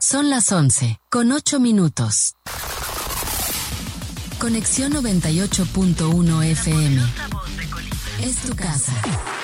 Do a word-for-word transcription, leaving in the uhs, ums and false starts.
Son las once, con ocho minutos. Conexión noventa y ocho punto uno F M. Es tu casa.